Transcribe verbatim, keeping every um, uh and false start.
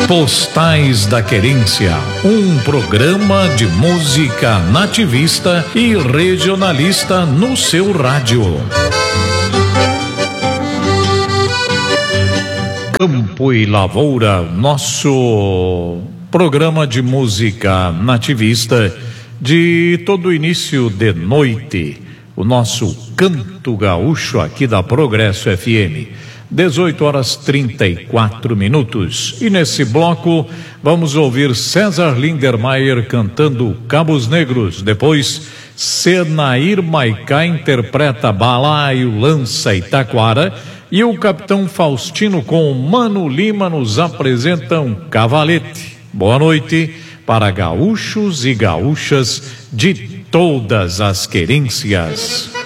Postais da Querência, um programa de música nativista e regionalista no seu rádio. Campo e Lavoura, nosso programa de música nativista de todo início de noite, o nosso Canto Gaúcho aqui da Progresso F M. dezoito horas trinta e quatro minutos. E nesse bloco vamos ouvir César Lindermayer cantando Cabos Negros. Depois, Senair Maicá interpreta Balaio, Lança e Taquara. E o Capitão Faustino com Mano Lima nos apresentam Cavalete. Boa noite para gaúchos e gaúchas de todas as querências.